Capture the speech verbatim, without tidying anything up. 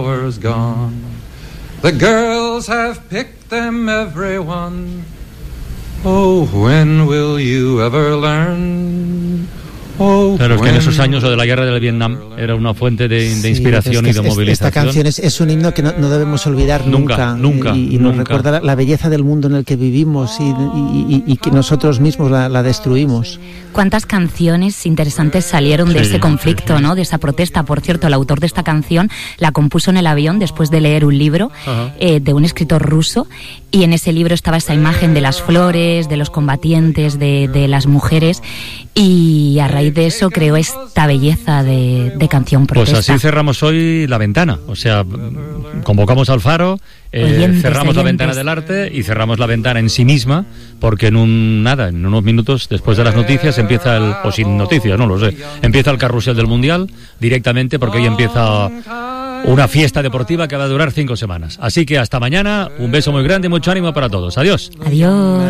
The girls have picked them every one. Oh, when will you ever learn? Oh, claro, es que en esos años lo de la guerra del Vietnam era una fuente de, de sí, inspiración es que y de es, movilización. Esta canción es, es un himno que no, no debemos olvidar nunca, nunca. nunca y, y nunca. nos recuerda la, la belleza del mundo en el que vivimos y, y, y, y que nosotros mismos la, la destruimos. ¿Cuántas canciones interesantes salieron de sí, ese conflicto, sí, sí. ¿no? De esa protesta? Por cierto, el autor de esta canción la compuso en el avión después de leer un libro eh, de un escritor ruso, y en ese libro estaba esa imagen de las flores, de los combatientes, de, de las mujeres, y a raíz de eso creó esta belleza de, de canción protesta. Pues así cerramos hoy La Ventana, o sea, convocamos al Faro, eh, oyentes, cerramos oyentes. La ventana del arte y cerramos la ventana en sí misma, porque en un nada, en unos minutos después de las noticias empieza el, o sin noticias, no lo sé, empieza el carrusel del Mundial directamente, porque hoy empieza una fiesta deportiva que va a durar cinco semanas. Así que hasta mañana, un beso muy grande y mucho ánimo para todos. Adiós. Adiós.